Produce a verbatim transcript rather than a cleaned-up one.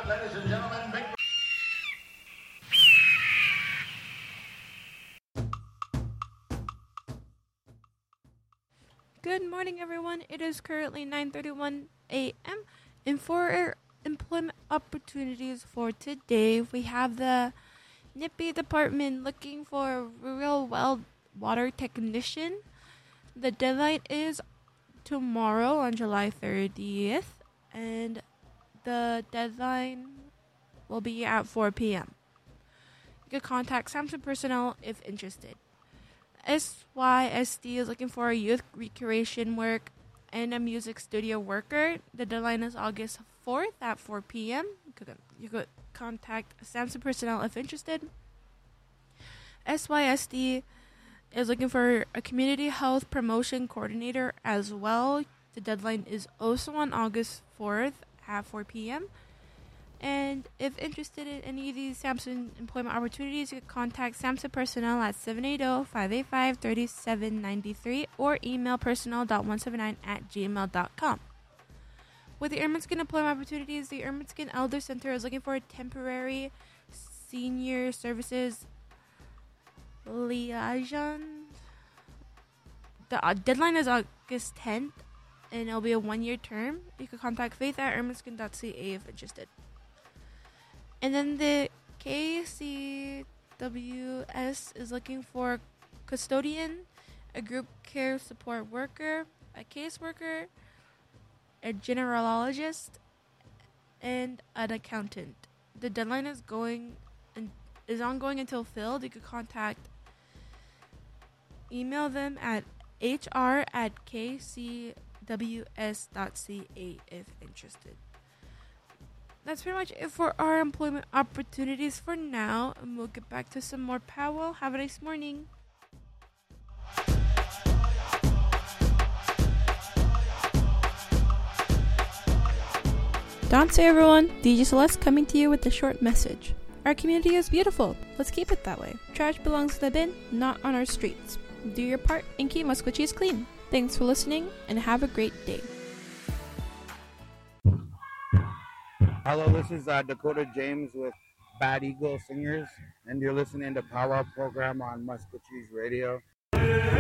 it, ladies and gentlemen. Big... Good morning, everyone. It is currently nine thirty-one a.m. And for our employment opportunities for today, we have the Nippy Department looking for a rural well water technician. The deadline is tomorrow on July thirtieth, and the deadline will be at four p.m. You can contact Samson personnel if interested. S Y S D is looking for a youth recreation work and a music studio worker. The deadline is August fourth at four p.m. You could, you could contact Samson personnel if interested. S Y S D is looking for a community health promotion coordinator as well. The deadline is also on August fourth at four p.m. And if interested in any of these Samson employment opportunities, you can contact Samson personnel at seven eight zero, five eight five, three seven nine three or email personnel dot one seven nine at gmail dot com. With the Ermineskin employment opportunities, the Ermineskin Elder Center is looking for a temporary senior services liaison. The uh, deadline is August tenth, and it'll be a one-year term. You can contact faith at ermineskin dot c a if interested. And then the K C W S is looking for a custodian, a group care support worker, a caseworker, a generalist, and an accountant. The deadline is going and is ongoing until filled. You could contact, email them at h r at k c w s dot c a if interested. That's pretty much it for our employment opportunities for now, and we'll get back to some more Powell. Have a nice morning. Don't say everyone, D J Celeste coming to you with a short message. Our community is beautiful. Let's keep it that way. Trash belongs to the bin, not on our streets. Do your part and keep Musquechies clean. Thanks for listening, and have a great day. Hello, this is uh, Dakota James with Bad Eagle Singers, and you're listening to Power Up program on Musquechies Radio.